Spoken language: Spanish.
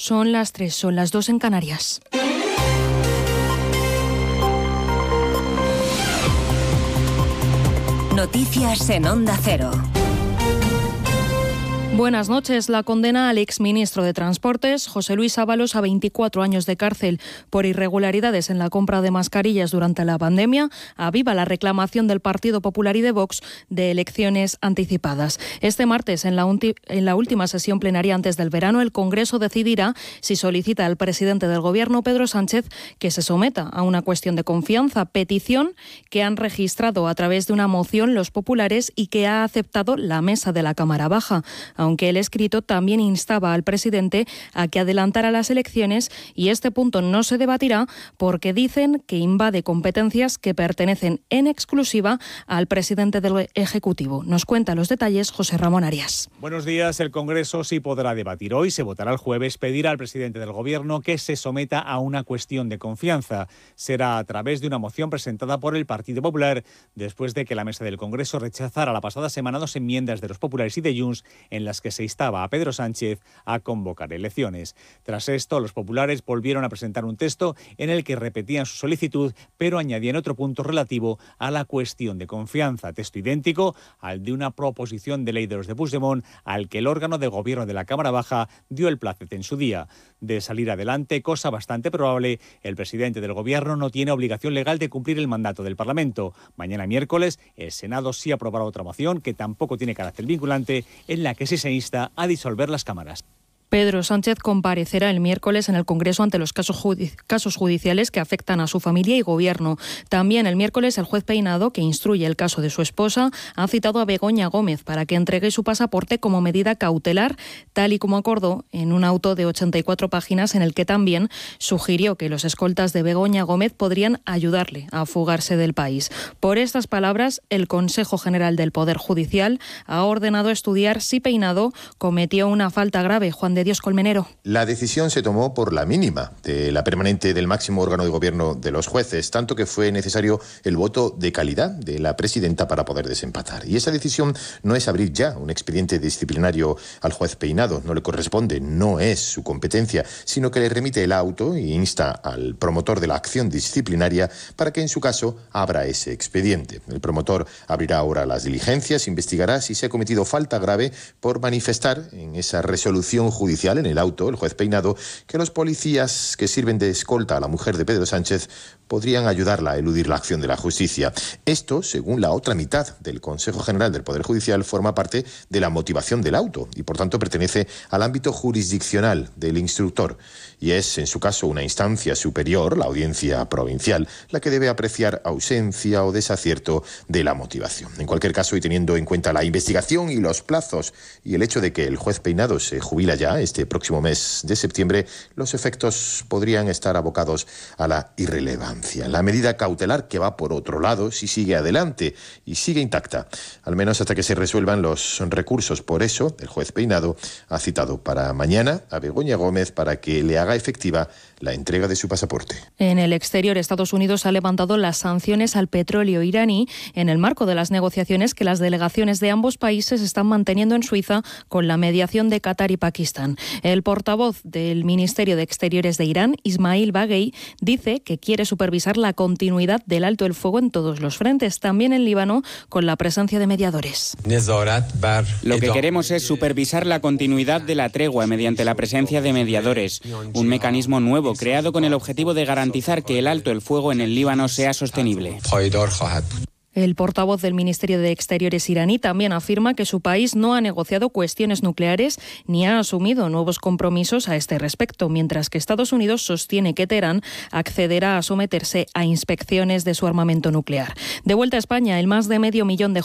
Son las 3, son las 2 en Canarias. Noticias en Onda Cero. Buenas noches. La condena al exministro de Transportes, José Luis Ábalos, a 24 años de cárcel por irregularidades en la compra de mascarillas durante la pandemia aviva la reclamación del Partido Popular y de Vox de elecciones anticipadas. Este martes, en la última sesión plenaria antes del verano, el Congreso decidirá si solicita al presidente del Gobierno, Pedro Sánchez, que se someta a una cuestión de confianza, petición que han registrado a través de una moción los populares y que ha aceptado la mesa de la Cámara Baja, aunque el escrito también instaba al presidente a que adelantara las elecciones, y este punto no se debatirá porque dicen que invade competencias que pertenecen en exclusiva al presidente del Ejecutivo. Nos cuenta los detalles José Ramón Arias. Buenos días. El Congreso sí podrá debatir hoy, se votará el jueves, pedir al presidente del Gobierno que se someta a una cuestión de confianza. Será a través de una moción presentada por el Partido Popular después de que la mesa del Congreso rechazara la pasada semana 2 enmiendas de los populares y de Junts en las que se instaba a Pedro Sánchez a convocar elecciones. Tras esto, los populares volvieron a presentar un texto en el que repetían su solicitud, pero añadían otro punto relativo a la cuestión de confianza, texto idéntico al de una proposición de ley de los de Puigdemont, al que el órgano de gobierno de la Cámara Baja dio el plácet en su día. De salir adelante, cosa bastante probable, el presidente del Gobierno no tiene obligación legal de cumplir el mandato del Parlamento. Mañana miércoles, el Senado sí aprobará otra moción, que tampoco tiene carácter vinculante, en la que sí se insta a disolver las cámaras. Pedro Sánchez comparecerá el miércoles en el Congreso ante los casos judiciales que afectan a su familia y gobierno. También el miércoles el juez Peinado, que instruye el caso de su esposa, ha citado a Begoña Gómez para que entregue su pasaporte como medida cautelar, tal y como acordó en un auto de 84 páginas en el que también sugirió que los escoltas de Begoña Gómez podrían ayudarle a fugarse del país. Por estas palabras, el Consejo General del Poder Judicial ha ordenado estudiar si Peinado cometió una falta grave. Juan de Dios Colmenero. La decisión se tomó por la mínima de la permanente del máximo órgano de gobierno de los jueces, tanto que fue necesario el voto de calidad de la presidenta para poder desempatar. Y esa decisión no es abrir ya un expediente disciplinario al juez Peinado, no le corresponde, no es su competencia, sino que le remite el auto e insta al promotor de la acción disciplinaria para que en su caso abra ese expediente. El promotor abrirá ahora las diligencias, investigará si se ha cometido falta grave por manifestar en esa resolución judicial en el auto, el juez Peinado, que los policías que sirven de escolta a la mujer de Pedro Sánchez podrían ayudarla a eludir la acción de la justicia. Esto, según la otra mitad del Consejo General del Poder Judicial, forma parte de la motivación del auto y, por tanto, pertenece al ámbito jurisdiccional del instructor. Y es, en su caso, una instancia superior, la audiencia provincial, la que debe apreciar ausencia o desacierto de la motivación. En cualquier caso, y teniendo en cuenta la investigación y los plazos y el hecho de que el juez Peinado se jubila ya este próximo mes de septiembre, los efectos podrían estar abocados a la irrelevancia. La medida cautelar, que va por otro lado, sí sigue adelante y sigue intacta, al menos hasta que se resuelvan los recursos. Por eso, el juez Peinado ha citado para mañana a Begoña Gómez para que le haga efectiva la entrega de su pasaporte. En el exterior, Estados Unidos ha levantado las sanciones al petróleo iraní en el marco de las negociaciones que las delegaciones de ambos países están manteniendo en Suiza con la mediación de Qatar y Pakistán. El portavoz del Ministerio de Exteriores de Irán, Ismail Baghei, dice que quiere supervisar la continuidad del alto el fuego en todos los frentes, también en Líbano, con la presencia de mediadores. Lo que queremos es supervisar la continuidad de la tregua mediante la presencia de mediadores, un mecanismo nuevo creado con el objetivo de garantizar que el alto el fuego en el Líbano sea sostenible. El portavoz del Ministerio de Exteriores iraní también afirma que su país no ha negociado cuestiones nucleares ni ha asumido nuevos compromisos a este respecto, mientras que Estados Unidos sostiene que Teherán accederá a someterse a inspecciones de su armamento nuclear. De vuelta a España, el más de 500.000 de